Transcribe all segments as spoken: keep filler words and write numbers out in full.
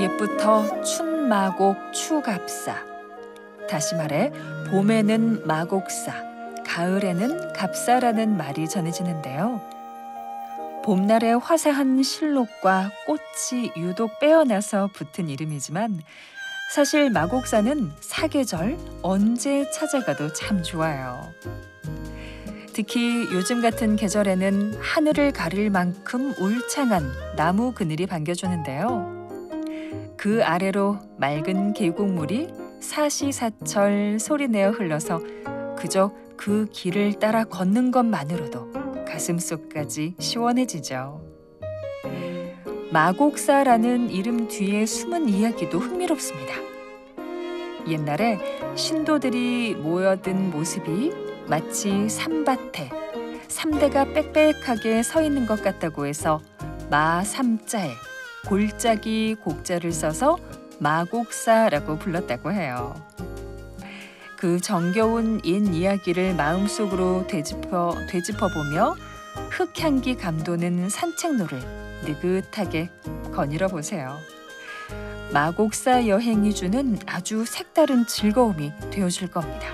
옛부터 춘마곡 추갑사, 다시 말해 봄에는 마곡사, 가을에는 갑사라는 말이 전해지는데요. 봄날의 화사한 실록과 꽃이 유독 빼어나서 붙은 이름이지만 사실 마곡사는 사계절 언제 찾아가도 참 좋아요. 특히 요즘 같은 계절에는 하늘을 가릴 만큼 울창한 나무 그늘이 반겨주는데요. 그 아래로 맑은 계곡물이 사시사철 소리내어 흘러서 그저 그 길을 따라 걷는 것만으로도 가슴속까지 시원해지죠. 마곡사라는 이름 뒤에 숨은 이야기도 흥미롭습니다. 옛날에 신도들이 모여든 모습이 마치 산밭에 삼대가 빽빽하게 서 있는 것 같다고 해서 마삼자에 골짜기 곡자를 써서 마곡사라고 불렀다고 해요. 그 정겨운 옛 이야기를 마음속으로 되짚어, 되짚어보며 흙향기 감도는 산책로를 느긋하게 거닐어 보세요. 마곡사 여행이 주는 아주 색다른 즐거움이 되어줄 겁니다.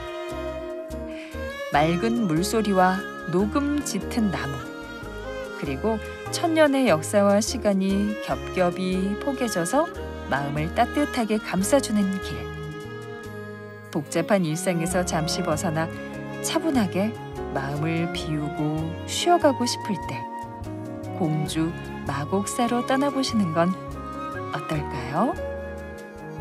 맑은 물소리와 녹음 짙은 나무, 그리고 천년의 역사와 시간이 겹겹이 포개져서 마음을 따뜻하게 감싸주는 길. 복잡한 일상에서 잠시 벗어나 차분하게 마음을 비우고 쉬어가고 싶을 때 공주 마곡사로 떠나보시는 건 어떨까요?